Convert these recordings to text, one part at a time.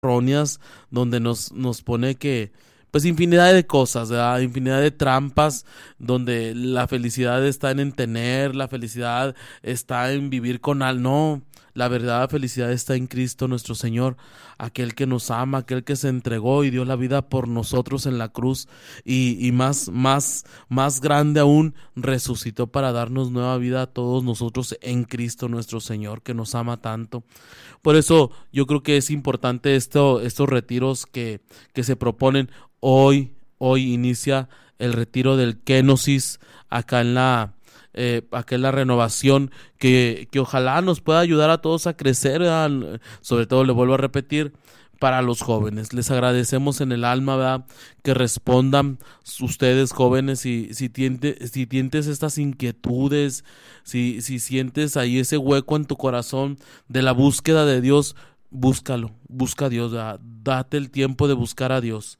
erróneas donde nos pone que, pues infinidad de cosas, ¿verdad? Infinidad de trampas donde la felicidad está en tener, la felicidad está en vivir con al no. La verdadera felicidad está en Cristo nuestro Señor, aquel que nos ama, aquel que se entregó y dio la vida por nosotros en la cruz y más grande aún, resucitó para darnos nueva vida a todos nosotros en Cristo nuestro Señor, que nos ama tanto. Por eso yo creo que es importante estos retiros que se proponen. Hoy inicia el retiro del Kenosis acá en la renovación, que ojalá nos pueda ayudar a todos a crecer, ¿verdad? Sobre todo le vuelvo a repetir, para los jóvenes. Les agradecemos en el alma, ¿verdad? Que respondan ustedes jóvenes si tienes estas inquietudes, si sientes ahí ese hueco en tu corazón de la búsqueda de Dios, búscalo, busca a Dios, ¿verdad? Date el tiempo de buscar a Dios.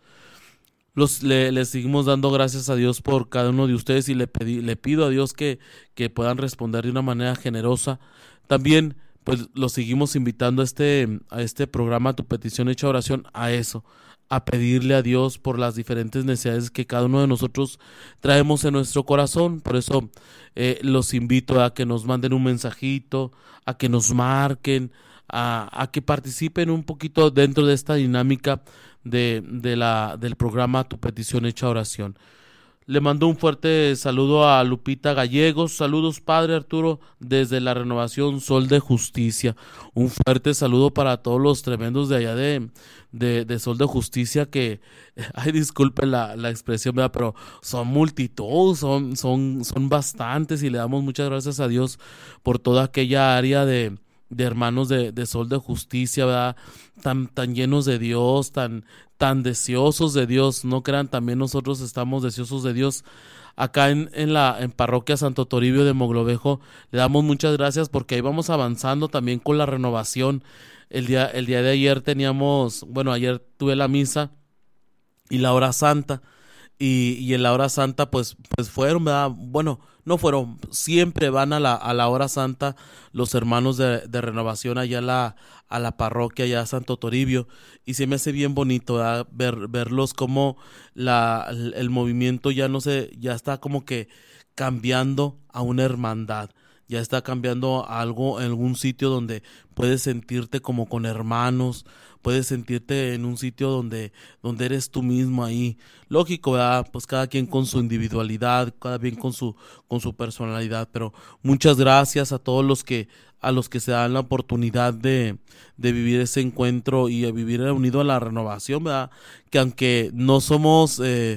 Le seguimos dando gracias a Dios por cada uno de ustedes y le pido a Dios que puedan responder de una manera generosa. También pues los seguimos invitando a este programa Tu Petición Hecha Oración, a eso, a pedirle a Dios por las diferentes necesidades que cada uno de nosotros traemos en nuestro corazón. Por eso los invito a que nos manden un mensajito, a que nos marquen, a que participen un poquito dentro de esta dinámica del programa Tu Petición Hecha Oración. Le mando un fuerte saludo a Lupita Gallegos. Saludos, Padre Arturo, desde la Renovación Sol de Justicia. Un fuerte saludo para todos los tremendos de allá de Sol de Justicia que, ay, disculpen la expresión, ¿verdad? Pero son multitud, son bastantes y le damos muchas gracias a Dios por toda aquella área de hermanos de Sol de Justicia, ¿verdad? Tan llenos de Dios, tan deseosos de Dios. No crean, también nosotros estamos deseosos de Dios. Acá en Parroquia Santo Toribio de Moglovejo le damos muchas gracias porque ahí vamos avanzando también con la renovación. El día de ayer ayer tuve la misa y la hora santa. Y en la hora santa pues fueron, ¿verdad? Bueno, no fueron, siempre van a la hora santa los hermanos de renovación allá a la parroquia, allá a Santo Toribio, y se me hace bien bonito, ¿verdad? Verlos como el movimiento ya está como que cambiando a una hermandad. Ya está cambiando a algo en algún sitio donde puedes sentirte como con hermanos, puedes sentirte en un sitio donde eres tú mismo ahí. Lógico, ¿verdad? Pues cada quien con su individualidad, cada quien con su personalidad, pero muchas gracias a todos a los que se dan la oportunidad de vivir ese encuentro y a vivir unido a la renovación, ¿verdad? Que aunque no somos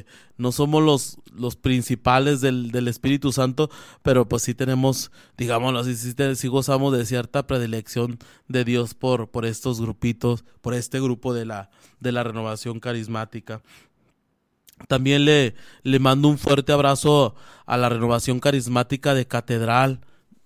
los principales del Espíritu Santo, pero pues sí tenemos, digámoslo así, sí gozamos de cierta predilección de Dios por estos grupitos, por este grupo de la renovación carismática. También le mando un fuerte abrazo a la renovación carismática de Catedral.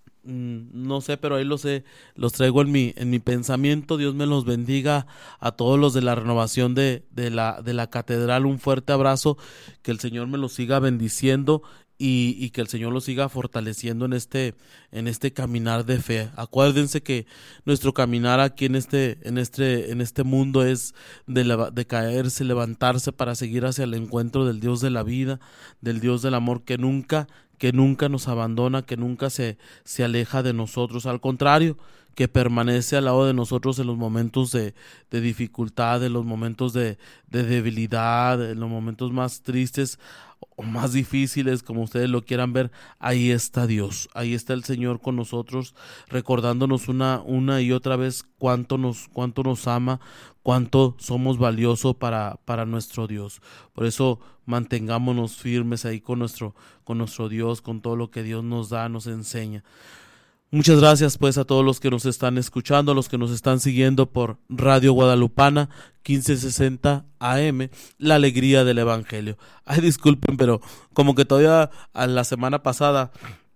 No sé, pero ahí los traigo en mi pensamiento. Dios me los bendiga a todos los de la renovación de la catedral. Un fuerte abrazo, que el Señor me los siga bendiciendo y que el Señor los siga fortaleciendo en este caminar de fe. Acuérdense que nuestro caminar aquí en este mundo es de caerse, levantarse para seguir hacia el encuentro del Dios de la vida, del Dios del amor que nunca nos abandona, que nunca se aleja de nosotros, al contrario, que permanece al lado de nosotros en los momentos de dificultad, en los momentos de debilidad, en los momentos más tristes o más difíciles, como ustedes lo quieran ver. Ahí está Dios, ahí está el Señor con nosotros, recordándonos una y otra vez cuánto nos ama, cuánto somos valiosos para nuestro Dios. Por eso mantengámonos firmes ahí con nuestro Dios, con todo lo que Dios nos da, nos enseña. Muchas gracias pues a todos los que nos están escuchando, a los que nos están siguiendo por Radio Guadalupana 1560 AM, la alegría del Evangelio. Ay, disculpen, pero como que todavía a la semana pasada,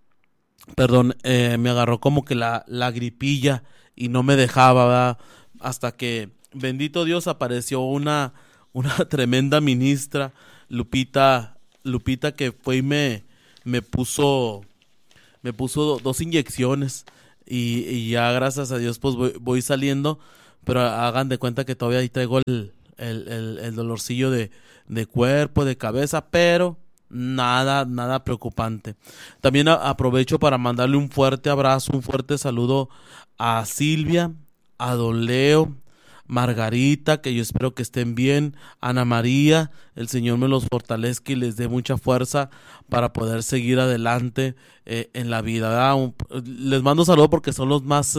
me agarró como que la gripilla y no me dejaba, ¿verdad? Hasta que, bendito Dios, apareció una tremenda ministra, Lupita, que fue y me puso 2 inyecciones y ya gracias a Dios pues voy saliendo, pero hagan de cuenta que todavía ahí traigo el dolorcillo de cuerpo, de cabeza, pero nada preocupante. También aprovecho para mandarle un fuerte abrazo, un fuerte saludo a Silvia, a Don Leo, Margarita, que yo espero que estén bien, Ana María, el Señor me los fortalezca y les dé mucha fuerza para poder seguir adelante en la vida, ¿verdad? Les mando saludos porque son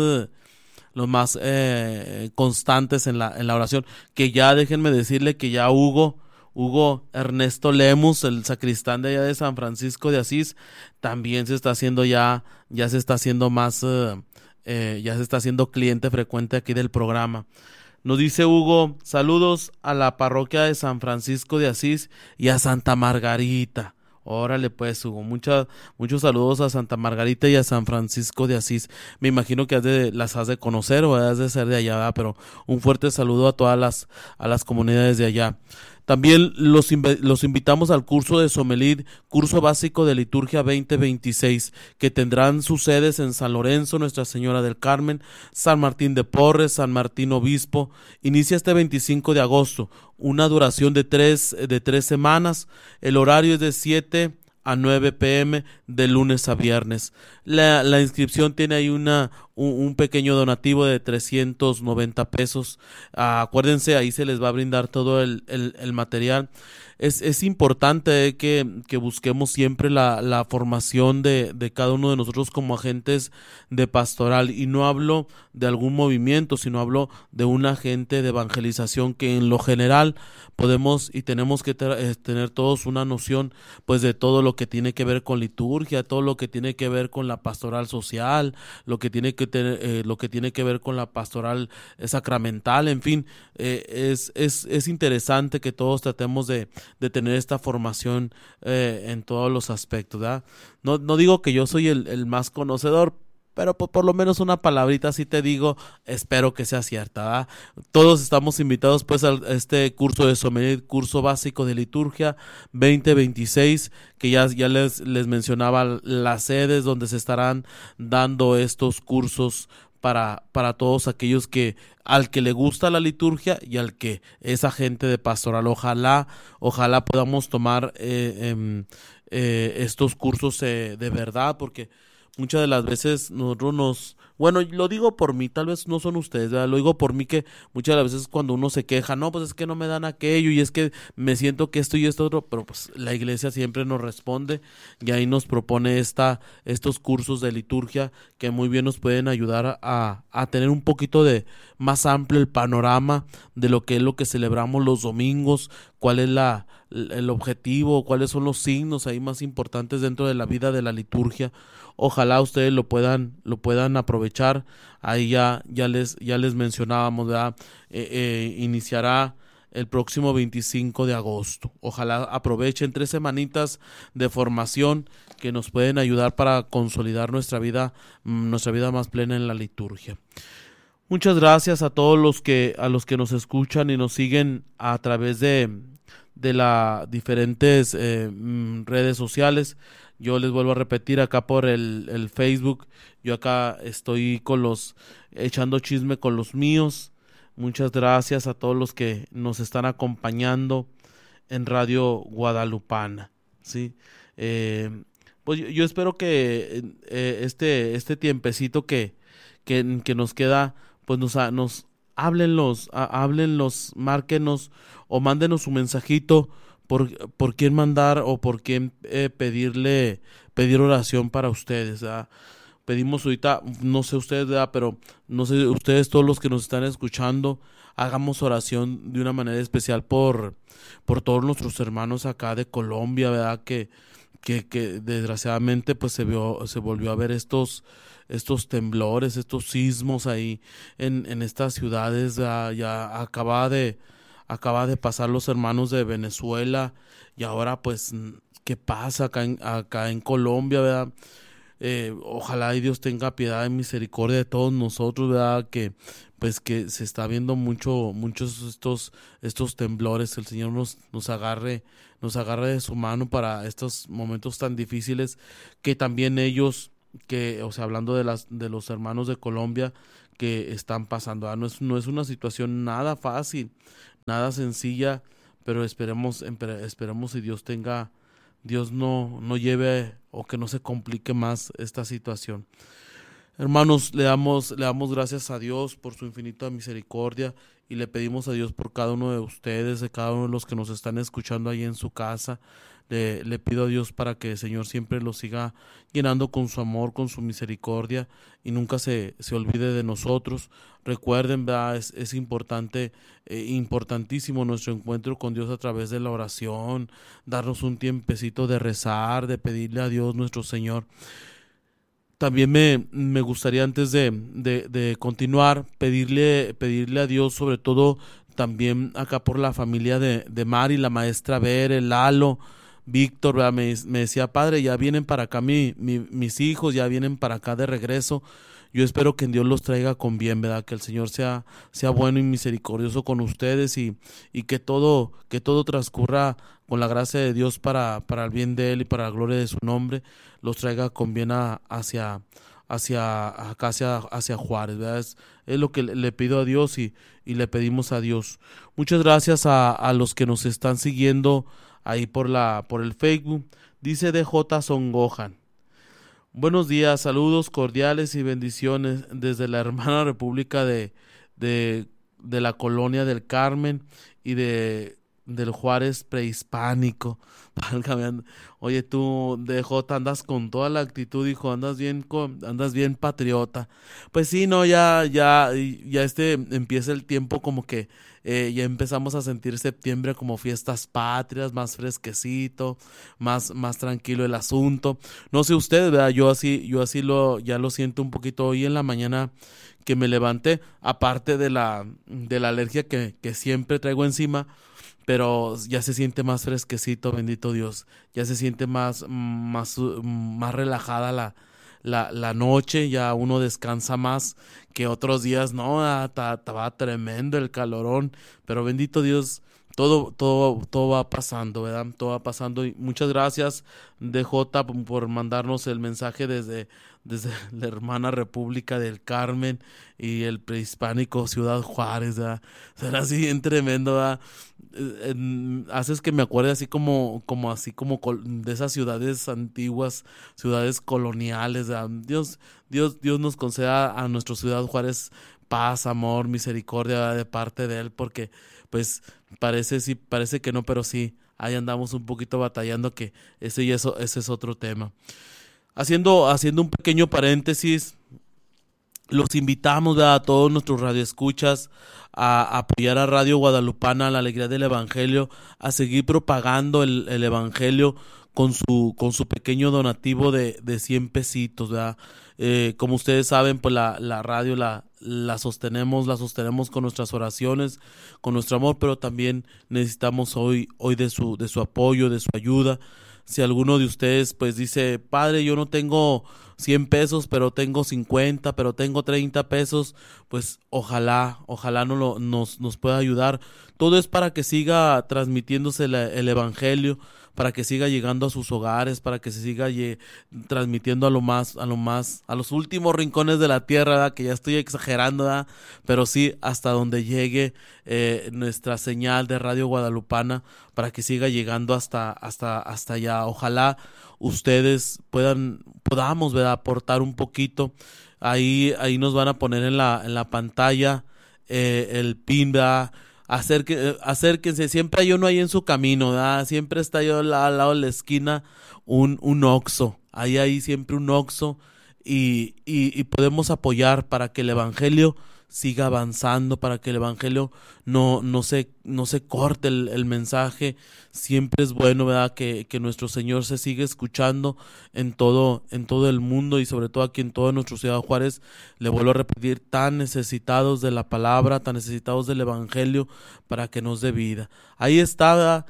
los más constantes en la oración, que ya déjenme decirle que ya Hugo Ernesto Lemus, el sacristán de allá de San Francisco de Asís, también se está haciendo ya se está haciendo más, ya se está haciendo cliente frecuente aquí del programa. Nos dice Hugo, saludos a la parroquia de San Francisco de Asís y a Santa Margarita. Órale pues, Hugo, muchos saludos a Santa Margarita y a San Francisco de Asís. Me imagino que las has de conocer o has de ser de allá, ¿verdad? Pero un fuerte saludo a todas a las comunidades de allá. También los invitamos al curso de Somelid, curso básico de liturgia 2026, que tendrán sus sedes en San Lorenzo, Nuestra Señora del Carmen, San Martín de Porres, San Martín Obispo. Inicia este 25 de agosto, una duración de tres semanas. El horario es de 7 a 9 p.m. de lunes a viernes. La inscripción tiene ahí un pequeño donativo de 390 pesos. Acuérdense, ahí se les va a brindar todo el material. Es importante que busquemos siempre la formación de cada uno de nosotros como agentes de pastoral, y no hablo de algún movimiento, sino hablo de un agente de evangelización que en lo general podemos y tenemos que tener todos una noción pues de todo lo que tiene que ver con liturgia, todo lo que tiene que ver con la pastoral social, lo que tiene que ver con la pastoral sacramental, en fin, es interesante que todos tratemos de tener esta formación en todos los aspectos, ¿verdad? No digo que yo soy el más conocedor, pero por lo menos una palabrita sí te digo, espero que sea cierta, ¿verdad? Todos estamos invitados pues a este curso de Somelid, curso básico de liturgia 2026, que ya les mencionaba las sedes donde se estarán dando estos cursos para todos aquellos al que le gusta la liturgia y al que es agente de pastoral. Ojalá podamos tomar estos cursos de verdad, porque muchas de las veces nosotros bueno, lo digo por mí, tal vez no son ustedes, ¿verdad? Lo digo por mí, que muchas de las veces cuando uno se queja, no, pues es que no me dan aquello y es que me siento que esto y esto otro, pero pues la iglesia siempre nos responde y ahí nos propone estos cursos de liturgia que muy bien nos pueden ayudar a tener un poquito de más amplio el panorama de lo que es lo que celebramos los domingos, cuál es el objetivo, cuáles son los signos ahí más importantes dentro de la vida de la liturgia. Ojalá ustedes lo puedan aprovechar. Ahí ya les mencionábamos, ¿verdad? Iniciará el próximo 25 de agosto. Ojalá aprovechen 3 semanitas de formación que nos pueden ayudar para consolidar nuestra vida más plena en la liturgia. Muchas gracias a todos los que nos escuchan y nos siguen a través de las diferentes redes sociales. Yo les vuelvo a repetir, acá por el Facebook, yo acá estoy echando chisme con los míos. Muchas gracias a todos los que nos están acompañando en Radio Guadalupana, ¿sí? Pues yo espero que este tiempecito que nos queda, pues nos háblenlos, márquenos o mándenos un mensajito por quién mandar o por quién pedir oración para ustedes, ¿verdad? Pedimos ahorita, no sé ustedes, ¿verdad? Pero no sé ustedes, todos los que nos están escuchando, hagamos oración de una manera especial por todos nuestros hermanos acá de Colombia, ¿verdad? Que desgraciadamente pues se volvió a ver estos temblores, estos sismos ahí en estas ciudades. Ya acaba de pasar los hermanos de Venezuela, y ahora pues qué pasa acá en Colombia, ¿verdad? Ojalá y Dios tenga piedad y misericordia de todos nosotros, ¿verdad? Que se está viendo muchos estos temblores. El Señor nos agarre de su mano para estos momentos tan difíciles, que también ellos, o sea, hablando de los hermanos de Colombia, que están pasando. No es una situación nada fácil, nada sencilla, pero esperemos si Dios no lleve o que no se complique más esta situación. Hermanos, le damos gracias a Dios por su infinita misericordia y le pedimos a Dios por cada uno de ustedes, de cada uno de los que nos están escuchando ahí en su casa. Le pido a Dios para que el Señor siempre los siga llenando con su amor, con su misericordia y nunca se olvide de nosotros. Recuerden, ¿verdad? Es importante, importantísimo nuestro encuentro con Dios a través de la oración, darnos un tiempecito de rezar, de pedirle a Dios nuestro Señor. También me gustaría antes de continuar pedirle a Dios sobre todo también acá por la familia de Mari, la maestra Bere, Lalo, Víctor, ¿verdad? Me decía, padre, ya vienen para acá mis hijos, ya vienen para acá de regreso. Yo espero que Dios los traiga con bien, ¿verdad? Que el Señor sea bueno y misericordioso con ustedes y que todo transcurra con la gracia de Dios para el bien de Él y para la gloria de su nombre, los traiga con bien hacia Juárez, ¿verdad? Es lo que le pido a Dios y le pedimos a Dios. Muchas gracias a los que nos están siguiendo ahí por el Facebook. Dice DJ Songojan. Buenos días, saludos cordiales y bendiciones desde la hermana República de la Colonia del Carmen y del Juárez prehispánico. Válgame, oye, tú, DJ, andas con toda la actitud, hijo, andas bien patriota. Pues sí, no, ya empieza el tiempo como que ya empezamos a sentir septiembre como fiestas patrias, más fresquecito, más tranquilo el asunto. No sé ustedes, ¿verdad? Yo así ya lo siento un poquito hoy en la mañana que me levanté, aparte de la alergia que siempre traigo encima, pero ya se siente más fresquecito, bendito Dios. Ya se siente más relajada la noche, ya uno descansa más que otros días. No, estaba tremendo el calorón, pero bendito Dios, todo va pasando, ¿verdad? Todo va pasando y muchas gracias DJ por mandarnos el mensaje desde la hermana República del Carmen y el prehispánico Ciudad Juárez, ¿verdad? Será así bien tremendo, ¿verdad? Haces que me acuerde así como de esas ciudades antiguas, ciudades coloniales, ¿verdad? Dios nos conceda a nuestra Ciudad Juárez paz, amor, misericordia, ¿verdad? De parte de Él, porque pues parece que no, pero sí, ahí andamos un poquito batallando, que ese es otro tema. Haciendo un pequeño paréntesis, los invitamos, ¿verdad?, a todos nuestros radioescuchas a apoyar a Radio Guadalupana, la alegría del Evangelio, a seguir propagando el Evangelio con su pequeño donativo de 100 pesitos, ¿verdad? Como ustedes saben, pues la radio la sostenemos con nuestras oraciones, con nuestro amor, pero también necesitamos hoy de su apoyo, de su ayuda. Si alguno de ustedes pues dice, padre, yo no tengo 100 pesos, pero tengo 50, pero tengo 30 pesos, pues ojalá nos pueda ayudar. Todo es para que siga transmitiéndose el Evangelio, para que siga llegando a sus hogares, para que se siga transmitiendo a los últimos rincones de la tierra, ¿verdad? Que ya estoy exagerando, ¿verdad? Pero sí, hasta donde llegue nuestra señal de Radio Guadalupana, para que siga llegando hasta allá. Ojalá ustedes podamos, ¿verdad?, aportar un poquito. Ahí nos van a poner en la pantalla el PIN, ¿verdad? Acérquense, siempre hay uno ahí en su camino, ¿verdad? Siempre está yo al lado de la esquina un Oxxo, ahí siempre un Oxxo y podemos apoyar para que el Evangelio siga avanzando, para que el Evangelio no se corte el mensaje. Siempre es bueno, ¿verdad?, que nuestro Señor se siga escuchando en todo el mundo y sobre todo aquí en toda nuestra Ciudad Juárez. Le vuelvo a repetir, tan necesitados de la palabra, tan necesitados del Evangelio para que nos dé vida. Ahí está, ¿verdad?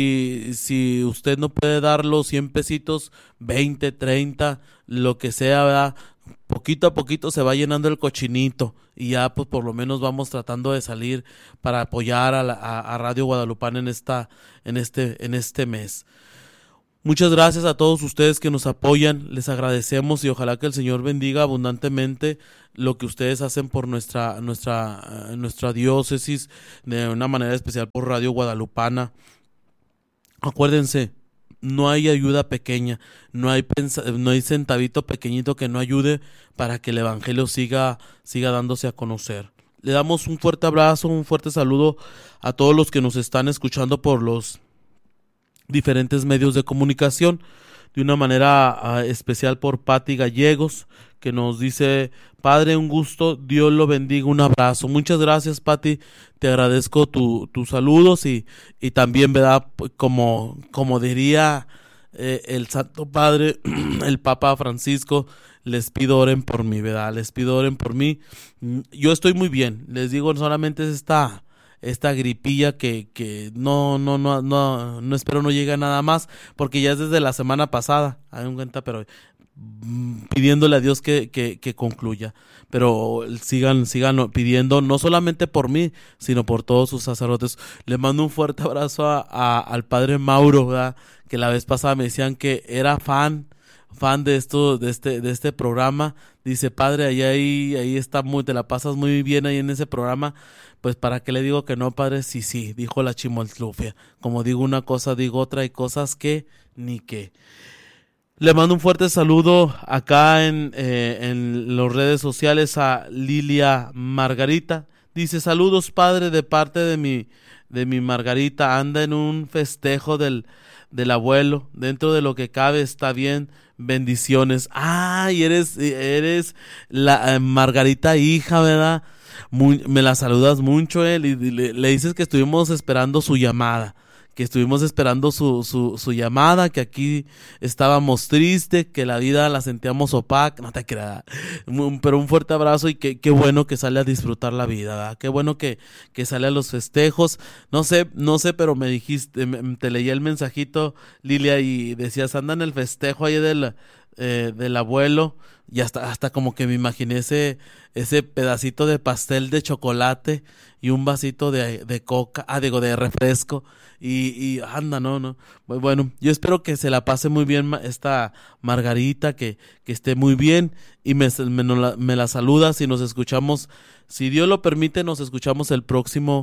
Si usted no puede dar los 100 pesitos, 20, 30, lo que sea, ¿verdad?, poquito a poquito se va llenando el cochinito y ya pues por lo menos vamos tratando de salir para apoyar a Radio Guadalupana en este mes. Muchas gracias a todos ustedes que nos apoyan, les agradecemos y ojalá que el Señor bendiga abundantemente lo que ustedes hacen por nuestra diócesis, de una manera especial por Radio Guadalupana. Acuérdense, no hay ayuda pequeña, no hay centavito pequeñito que no ayude para que el Evangelio siga dándose a conocer. Le damos un fuerte abrazo, un fuerte saludo a todos los que nos están escuchando por los diferentes medios de comunicación, de una manera especial por Patti Gallegos, que nos dice: Padre, un gusto, Dios lo bendiga, un abrazo. Muchas gracias, Patti, te agradezco tus saludos y también, ¿verdad? Como diría el Santo Padre, el Papa Francisco, les pido oren por mí, ¿verdad? Les pido oren por mí. Yo estoy muy bien, les digo, solamente es esta gripilla que no espero no llegue a nada más, porque ya es desde la semana pasada, hay un cuenta, pero pidiéndole a Dios que concluya, pero sigan pidiendo, no solamente por mí, sino por todos sus sacerdotes. Le mando un fuerte abrazo al padre Mauro, ¿verdad? Que la vez pasada me decían que era fan de este programa. Dice: padre, ahí está te la pasas muy bien ahí en ese programa. Pues para qué le digo que no, padre, sí, dijo la chimoltrufia. Como digo una cosa, digo otra, hay cosas que ni qué. Le mando un fuerte saludo acá en las redes sociales a Lilia Margarita. Dice: saludos, padre, de parte de mi Margarita. Anda en un festejo del abuelo. Dentro de lo que cabe está bien. Bendiciones. Y eres la Margarita hija, ¿verdad? Me la saludas mucho, y le dices que estuvimos esperando su llamada. Que estuvimos esperando su llamada, que aquí estábamos tristes, que la vida la sentíamos opaca, no te creas, pero un fuerte abrazo y qué bueno que sale a disfrutar la vida, ¿verdad? Qué bueno que sale a los festejos. No sé, pero me dijiste, te leí el mensajito, Lilia, y decías: anda en el festejo ahí del abuelo, y hasta como que me imaginé ese pedacito de pastel de chocolate y un vasito de coca, de refresco, y anda, no. Bueno, yo espero que se la pase muy bien esta Margarita, que esté muy bien, y me la saludas y nos escuchamos, si Dios lo permite, nos escuchamos el próximo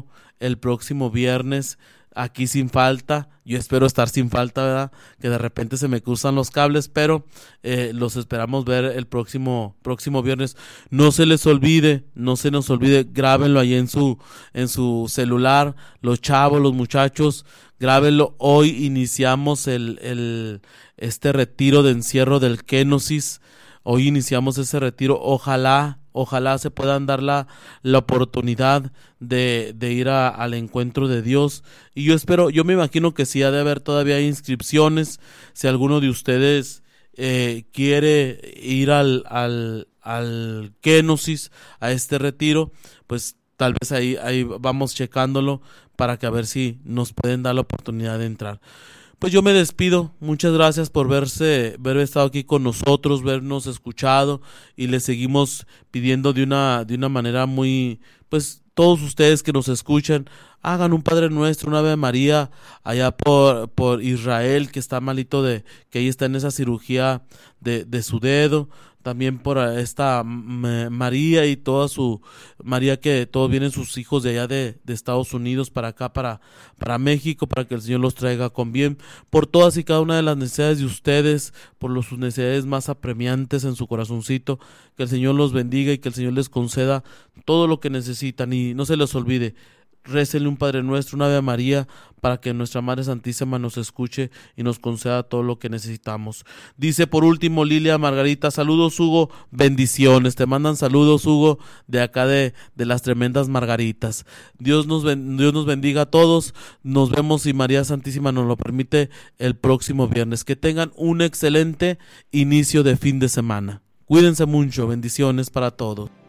viernes, aquí sin falta. Yo espero estar sin falta, ¿verdad? Que de repente se me cruzan los cables, pero los esperamos ver el próximo viernes. No se nos olvide, grábenlo ahí en su celular, los chavos, los muchachos, grábenlo. Hoy iniciamos este retiro de encierro del Kenosis. Hoy iniciamos ese retiro. Ojalá se puedan dar la oportunidad de ir al encuentro de Dios. Y yo me imagino que sí ha de haber todavía inscripciones. Si alguno de ustedes quiere ir al Kenosis, a este retiro, pues tal vez ahí vamos checándolo para que a ver si nos pueden dar la oportunidad de entrar. Pues yo me despido, muchas gracias por haber estado aquí con nosotros, vernos escuchado, y les seguimos pidiendo de una manera muy, pues todos ustedes que nos escuchan, hagan un Padre Nuestro, una Ave María, allá por Israel, que está malito, que ahí está en esa cirugía de su dedo. También por esta María y María, que todos vienen sus hijos de allá de Estados Unidos para acá, para México, para que el Señor los traiga con bien. Por todas y cada una de las necesidades de ustedes, por sus necesidades más apremiantes en su corazoncito, que el Señor los bendiga y que el Señor les conceda todo lo que necesitan. Y no se les olvide, récenle un Padre Nuestro, una Ave María, para que nuestra Madre Santísima nos escuche y nos conceda todo lo que necesitamos. Dice por último Lilia Margarita: saludos, Hugo, bendiciones. Te mandan saludos, Hugo, de acá de las tremendas Margaritas. Dios nos bendiga a todos. Nos vemos, si María Santísima nos lo permite, el próximo viernes. Que tengan un excelente inicio de fin de semana. Cuídense mucho, bendiciones para todos.